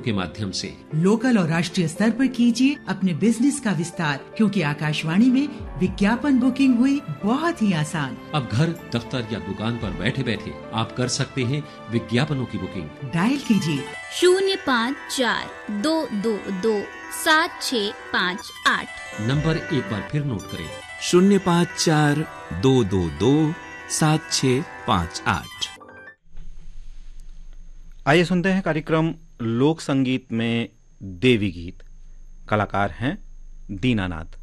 के माध्यम से लोकल और राष्ट्रीय स्तर पर कीजिए अपने बिजनेस का विस्तार, क्योंकि आकाशवाणी में विज्ञापन बुकिंग हुई बहुत ही आसान। अब घर, दफ्तर या दुकान पर बैठे बैठे आप कर सकते हैं विज्ञापनों की बुकिंग। डायल कीजिए 05422765 नंबर एक बार फिर नोट करें 0542227658। आइए सुनते हैं कार्यक्रम लोक संगीत में देवी गीत। कलाकार हैं दीनानाथ।